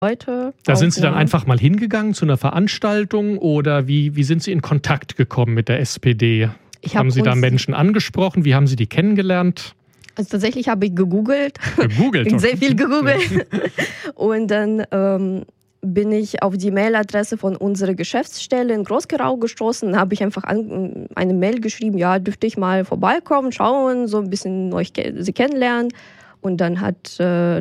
Leute. Da sind Sie dann einfach mal hingegangen zu einer Veranstaltung oder wie sind Sie in Kontakt gekommen mit der SPD? Haben Sie da Menschen angesprochen? Wie haben Sie die kennengelernt? Also tatsächlich habe ich gegoogelt. Gegoogelt? Sehr viel gegoogelt. Und dann bin ich auf die Mailadresse von unserer Geschäftsstelle in Groß-Gerau gestoßen. Habe ich einfach eine Mail geschrieben, ja, dürfte ich mal vorbeikommen, schauen, so ein bisschen sie kennenlernen. Und dann hat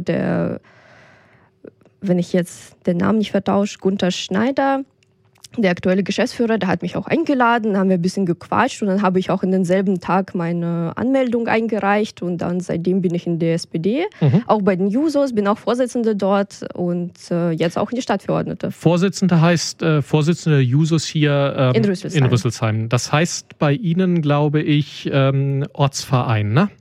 wenn ich jetzt den Namen nicht vertausche, Gunther Schneider, der aktuelle Geschäftsführer, der hat mich auch eingeladen, haben wir ein bisschen gequatscht und dann habe ich auch in denselben Tag meine Anmeldung eingereicht und dann seitdem bin ich in der SPD, auch bei den Jusos, bin auch Vorsitzende dort und jetzt auch in die Stadtverordnete. Vorsitzende heißt Vorsitzende Jusos hier in Rüsselsheim. Das heißt bei Ihnen, glaube ich, Ortsverein, ne?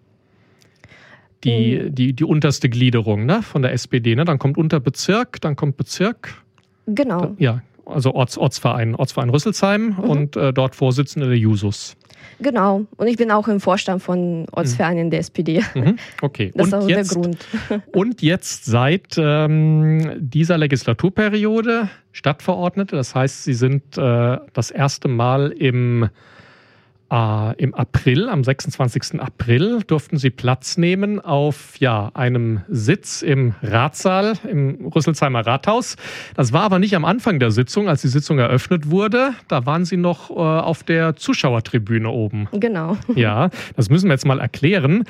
Die unterste Gliederung, ne, von der SPD, ne? Dann kommt Unterbezirk, dann kommt Bezirk. Genau. Ja, also Ortsverein Rüsselsheim und dort Vorsitzende der Jusos. Genau. Und ich bin auch im Vorstand von Ortsvereinen der SPD. Okay. Das ist auch der Grund. Und jetzt seit dieser Legislaturperiode Stadtverordnete. Das heißt, Sie sind das erste Mal im April, am 26. April, durften Sie Platz nehmen auf einem Sitz im Ratssaal im Rüsselsheimer Rathaus. Das war aber nicht am Anfang der Sitzung, als die Sitzung eröffnet wurde. Da waren Sie noch auf der Zuschauertribüne oben. Genau. Ja, das müssen wir jetzt mal erklären.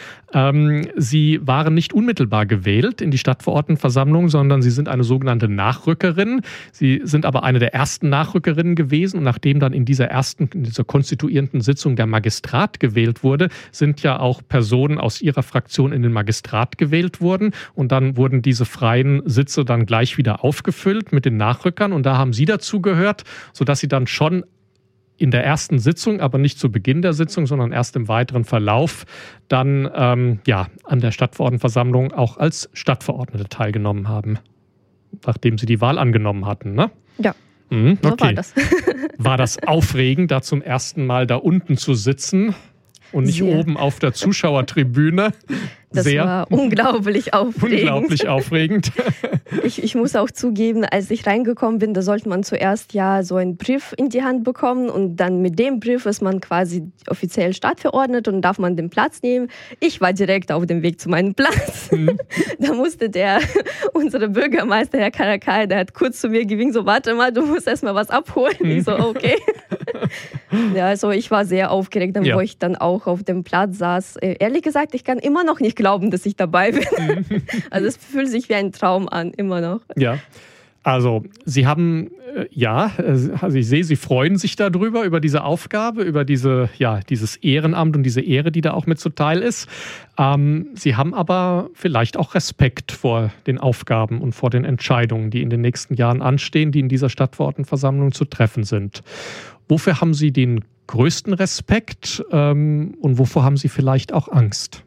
Sie waren nicht unmittelbar gewählt in die Stadtverordnetenversammlung, sondern Sie sind eine sogenannte Nachrückerin. Sie sind aber eine der ersten Nachrückerinnen gewesen. Und nachdem dann in dieser konstituierenden Sitzung der Magistrat gewählt wurde, sind ja auch Personen aus ihrer Fraktion in den Magistrat gewählt worden und dann wurden diese freien Sitze dann gleich wieder aufgefüllt mit den Nachrückern und da haben Sie dazu gehört, sodass Sie dann schon in der ersten Sitzung, aber nicht zu Beginn der Sitzung, sondern erst im weiteren Verlauf dann an der Stadtverordnetenversammlung auch als Stadtverordnete teilgenommen haben, nachdem Sie die Wahl angenommen hatten, ne? Ja. Okay. So war das. War das aufregend, da zum ersten Mal da unten zu sitzen und nicht oben auf der Zuschauertribüne? Das war unglaublich aufregend. Unglaublich aufregend. Ich muss auch zugeben, als ich reingekommen bin, da sollte man zuerst so einen Brief in die Hand bekommen und dann mit dem Brief ist man quasi offiziell Stadtverordnet und darf man den Platz nehmen. Ich war direkt auf dem Weg zu meinem Platz. Da musste unser Bürgermeister, Herr Karakay, der hat kurz zu mir gewinkt, so warte mal, du musst erst mal was abholen. Ich so, okay. Ja, also ich war sehr aufgeregt, wo ich dann auch auf dem Platz saß. Ehrlich gesagt, ich kann immer noch nicht glauben, dass ich dabei bin. Also es fühlt sich wie ein Traum an, immer noch. Ja, also Sie haben, also ich sehe, Sie freuen sich darüber, über diese Aufgabe, über dieses Ehrenamt und diese Ehre, die da auch mit zuteil ist. Sie haben aber vielleicht auch Respekt vor den Aufgaben und vor den Entscheidungen, die in den nächsten Jahren anstehen, die in dieser Stadtverordnetenversammlung zu treffen sind. Wofür haben Sie den größten Respekt und wovor haben Sie vielleicht auch Angst?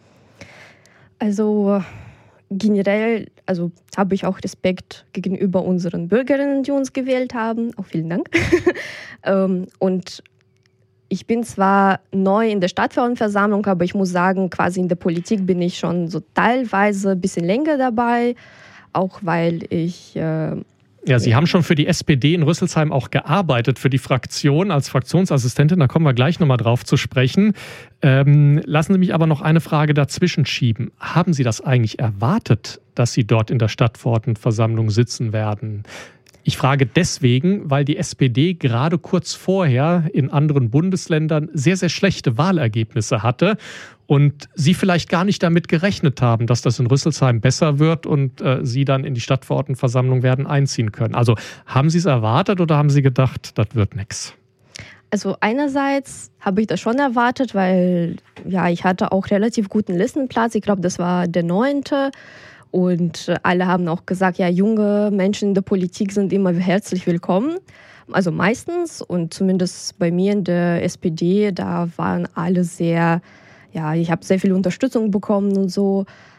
Also generell habe ich auch Respekt gegenüber unseren Bürgerinnen, die uns gewählt haben. Auch vielen Dank. Und ich bin zwar neu in der Stadtverordnetenversammlung, aber ich muss sagen, quasi in der Politik bin ich schon so teilweise ein bisschen länger dabei. Auch weil ich... Sie haben schon für die SPD in Rüsselsheim auch gearbeitet, für die Fraktion als Fraktionsassistentin. Da kommen wir gleich nochmal drauf zu sprechen. Lassen Sie mich aber noch eine Frage dazwischen schieben. Haben Sie das eigentlich erwartet, dass Sie dort in der Stadtverordnetenversammlung sitzen werden? Ich frage deswegen, weil die SPD gerade kurz vorher in anderen Bundesländern sehr, sehr schlechte Wahlergebnisse hatte und Sie vielleicht gar nicht damit gerechnet haben, dass das in Rüsselsheim besser wird und Sie dann in die Stadtverordnetenversammlung werden einziehen können. Also haben Sie es erwartet oder haben Sie gedacht, das wird nichts? Also einerseits habe ich das schon erwartet, weil ich hatte auch relativ guten Listenplatz. Ich glaube, das war der 9. Und alle haben auch gesagt, junge Menschen in der Politik sind immer herzlich willkommen. Also meistens und zumindest bei mir in der SPD, da waren alle sehr, ich habe sehr viel Unterstützung bekommen und so.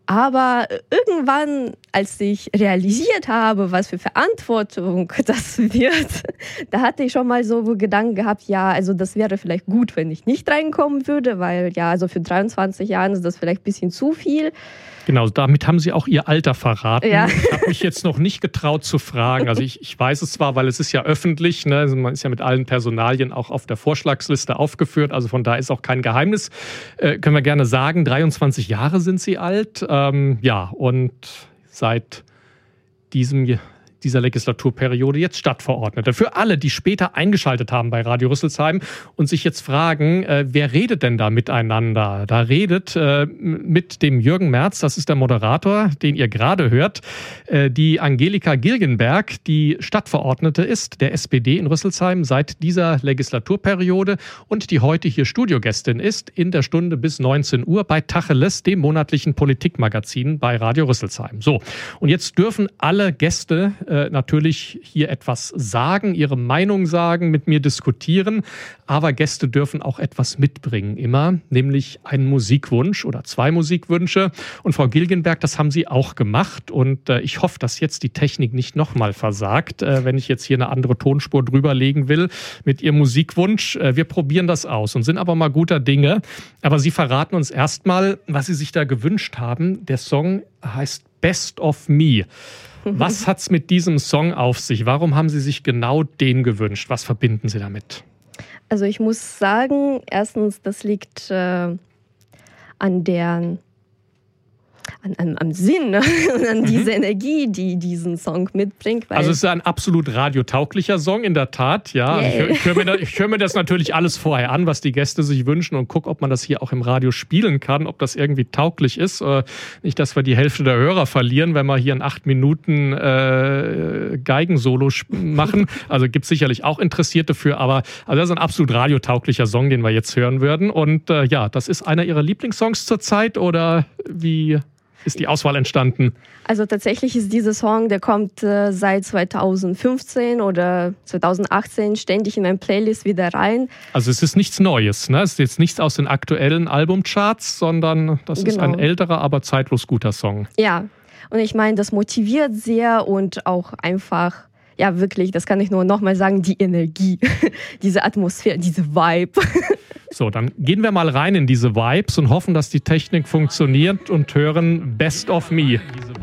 Aber irgendwann, als ich realisiert habe, was für Verantwortung das wird, da hatte ich schon mal so Gedanken gehabt, ja, also das wäre vielleicht gut, wenn ich nicht reinkommen würde, weil ja, also für 23 Jahre ist das vielleicht ein bisschen zu viel. Genau, damit haben Sie auch Ihr Alter verraten. Ja. Ich habe mich jetzt noch nicht getraut zu fragen. Also ich weiß es zwar, weil es ist ja öffentlich, ne? Also man ist ja mit allen Personalien auch auf der Vorschlagsliste aufgeführt, also von da ist auch kein Geheimnis. Können wir gerne sagen, 23 Jahre sind Sie alt. Ja, und seit dieser Legislaturperiode jetzt Stadtverordnete. Für alle, die später eingeschaltet haben bei Radio Rüsselsheim und sich jetzt fragen, wer redet denn da miteinander? Da redet mit dem Jürgen Merz, das ist der Moderator, den ihr gerade hört, die Angelika Gilgenberg, die Stadtverordnete ist, der SPD in Rüsselsheim seit dieser Legislaturperiode und die heute hier Studiogästin ist in der Stunde bis 19 Uhr bei Tacheles, dem monatlichen Politikmagazin bei Radio Rüsselsheim. So, und jetzt dürfen alle Gäste natürlich hier etwas sagen, ihre Meinung sagen, mit mir diskutieren. Aber Gäste dürfen auch etwas mitbringen immer, nämlich einen Musikwunsch oder 2 Musikwünsche. Und Frau Gilgenberg, das haben Sie auch gemacht. Und ich hoffe, dass jetzt die Technik nicht nochmal versagt, wenn ich jetzt hier eine andere Tonspur drüber legen will mit Ihrem Musikwunsch. Wir probieren das aus und sind aber mal guter Dinge. Aber Sie verraten uns erstmal, was Sie sich da gewünscht haben. Der Song heißt Best of Me. Was hat's mit diesem Song auf sich? Warum haben Sie sich genau den gewünscht? Was verbinden Sie damit? Also ich muss sagen, erstens, das liegt am Sinn und an diese Energie, die diesen Song mitbringt. Also es ist ein absolut radiotauglicher Song, in der Tat. Ja. Ich höre mir das natürlich alles vorher an, was die Gäste sich wünschen und gucke, ob man das hier auch im Radio spielen kann, ob das irgendwie tauglich ist. Nicht, dass wir die Hälfte der Hörer verlieren, wenn wir hier in 8 Minuten Geigensolo machen. Also gibt es sicherlich auch Interessierte für, aber also das ist ein absolut radiotauglicher Song, den wir jetzt hören würden. Und ja, das ist einer Ihrer Lieblingssongs zurzeit oder wie ist die Auswahl entstanden? Also tatsächlich ist dieser Song, der kommt seit 2015 oder 2018 ständig in meine Playlist wieder rein. Also es ist nichts Neues, ne? Es ist jetzt nichts aus den aktuellen Albumcharts, sondern das ist ein älterer, aber zeitlos guter Song. Ja, und ich meine, das motiviert sehr und auch einfach, ja wirklich, das kann ich nur nochmal sagen, die Energie, diese Atmosphäre, diese Vibe. So, dann gehen wir mal rein in diese Vibes und hoffen, dass die Technik funktioniert und hören Best of Me.